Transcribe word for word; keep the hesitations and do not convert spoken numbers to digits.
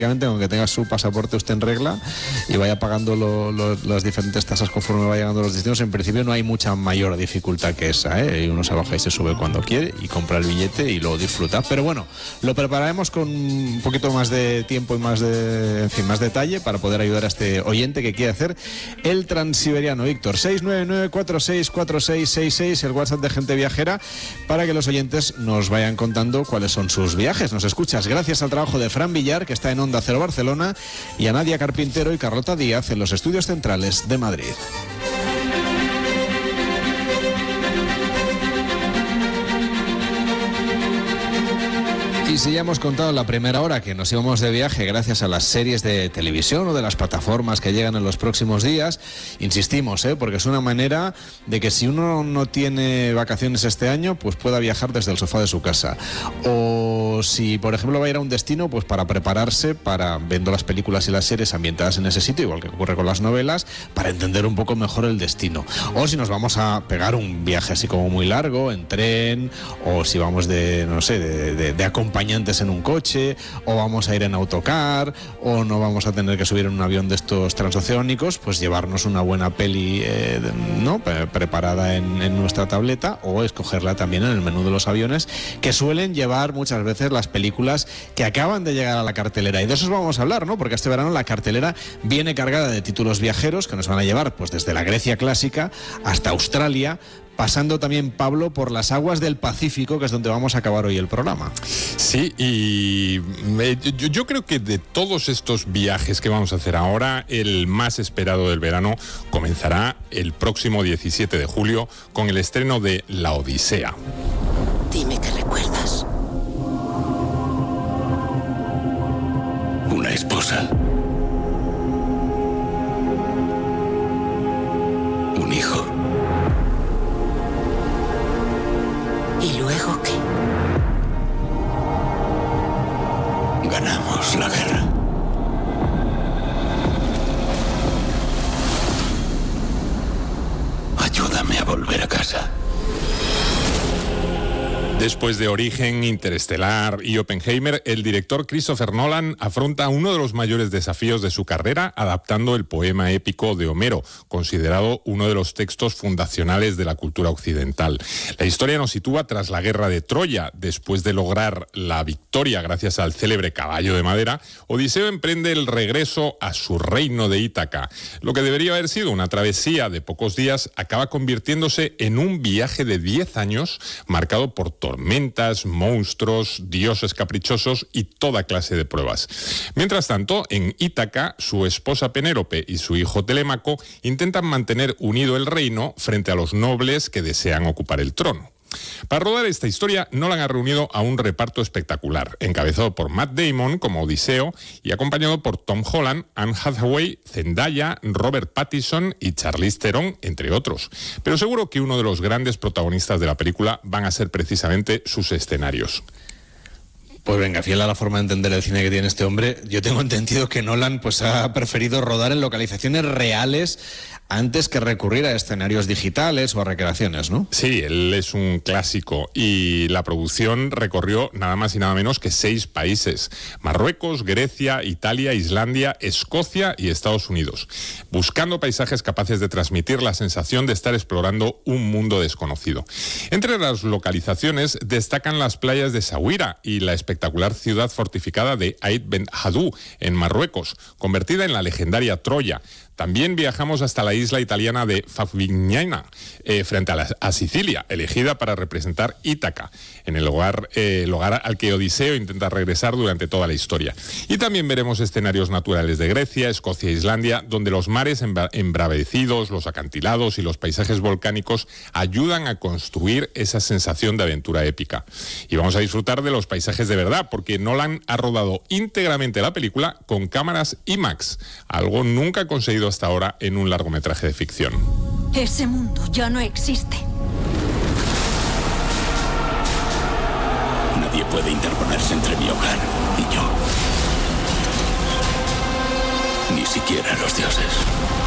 aunque tenga su pasaporte usted en regla y vaya pagando lo, lo, las diferentes tasas conforme vaya llegando a los destinos, en principio no hay mucha mayor dificultad que esa, ¿eh? Y uno se baja y se sube cuando quiere y compra el billete y lo disfruta. Pero bueno, lo prepararemos con un poquito más de tiempo y más de, en fin, más detalle para poder ayudar a este oyente que quiere hacer el Transiberiano. Víctor, seis nueve nueve cuatro seis cuatro seis seis seis, el WhatsApp de Gente Viajera, para que los oyentes nos vayan contando cuáles son sus viajes. Nos escuchas gracias al trabajo de Fran Villar, que está en Onda Cero Barcelona, y a Nadia Carpintero y Carlota Díaz en los estudios centrales de Madrid. Y si ya hemos contado en la primera hora que nos íbamos de viaje gracias a las series de televisión o de las plataformas que llegan en los próximos días, insistimos, ¿eh? porque es una manera de que si uno no tiene vacaciones este año, pues pueda viajar desde el sofá de su casa. O si, por ejemplo, va a ir a un destino, pues para prepararse, para viendo las películas y las series ambientadas en ese sitio, igual que ocurre con las novelas, para entender un poco mejor el destino. O si nos vamos a pegar un viaje así como muy largo, en tren, o si vamos de, no sé, de, de, de acompañamiento en un coche, o vamos a ir en autocar, o no vamos a tener que subir en un avión de estos transoceánicos, pues llevarnos una buena peli eh, ¿no? preparada en, en nuestra tableta, o escogerla también en el menú de los aviones, que suelen llevar muchas veces las películas que acaban de llegar a la cartelera. Y de eso vamos a hablar, ¿no? Porque este verano la cartelera viene cargada de títulos viajeros que nos van a llevar pues desde la Grecia clásica hasta Australia, pasando también, Pablo, por las aguas del Pacífico, que es donde vamos a acabar hoy el programa. Sí, y me, yo, yo creo que de todos estos viajes que vamos a hacer ahora, el más esperado del verano comenzará el próximo diecisiete de julio con el estreno de La Odisea. Dime qué recuerdas. Una esposa. Un hijo. ¿Y luego qué? Ganamos la guerra. Ayúdame a volver a casa. Después de Origen, Interestelar y Oppenheimer, el director Christopher Nolan afronta uno de los mayores desafíos de su carrera adaptando el poema épico de Homero, considerado uno de los textos fundacionales de la cultura occidental. La historia nos sitúa tras la guerra de Troya. Después de lograr la victoria gracias al célebre caballo de madera, Odiseo emprende el regreso a su reino de Ítaca. Lo que debería haber sido una travesía de pocos días acaba convirtiéndose en un viaje de diez años marcado por tormentas, monstruos, dioses caprichosos y toda clase de pruebas. Mientras tanto, en Ítaca, su esposa Penélope y su hijo Telémaco intentan mantener unido el reino frente a los nobles que desean ocupar el trono. Para rodar esta historia, Nolan ha reunido a un reparto espectacular, encabezado por Matt Damon como Odiseo y acompañado por Tom Holland, Anne Hathaway, Zendaya, Robert Pattinson y Charlize Theron, entre otros. Pero seguro que uno de los grandes protagonistas de la película van a ser precisamente sus escenarios. Pues venga, fiel a la forma de entender el cine que tiene este hombre, yo tengo entendido que Nolan pues ha preferido rodar en localizaciones reales antes que recurrir a escenarios digitales o a recreaciones, ¿no? Sí, él es un clásico y la producción recorrió nada más y nada menos que seis países: Marruecos, Grecia, Italia, Islandia, Escocia y Estados Unidos, buscando paisajes capaces de transmitir la sensación de estar explorando un mundo desconocido. Entre las localizaciones destacan las playas de Essaouira y la espectacular ciudad fortificada de Aït Ben Haddou, en Marruecos, convertida en la legendaria Troya. También viajamos hasta la isla italiana de Favignana, eh, frente a, la, a Sicilia, elegida para representar Ítaca, en el lugar, eh, el hogar al que Odiseo intenta regresar durante toda la historia. Y también veremos escenarios naturales de Grecia, Escocia e Islandia, donde los mares embra- embravecidos, los acantilados y los paisajes volcánicos ayudan a construir esa sensación de aventura épica. Y vamos a disfrutar de los paisajes de verdad, porque Nolan ha rodado íntegramente la película con cámaras IMAX, algo nunca conseguido hasta ahora en un largometraje de ficción. Ese mundo ya no existe. Nadie puede interponerse entre mi hogar y yo. Ni siquiera los dioses.